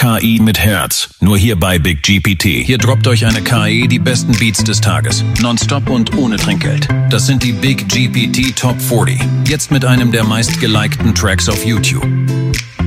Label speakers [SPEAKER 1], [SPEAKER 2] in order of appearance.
[SPEAKER 1] KI mit Herz. Nur hier bei Big GPT. Hier droppt euch eine KI die besten Beats des Tages. Nonstop und ohne Trinkgeld. Das sind die Big GPT Top 40. Jetzt mit einem der meistgelikten Tracks auf YouTube.